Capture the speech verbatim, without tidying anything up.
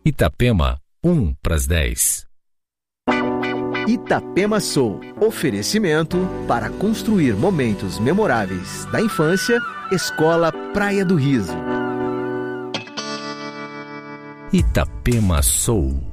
Itapema, um para as dez. Itapema Soul. Oferecimento para construir momentos memoráveis da infância. Escola Praia do Riso. Itapema Soul.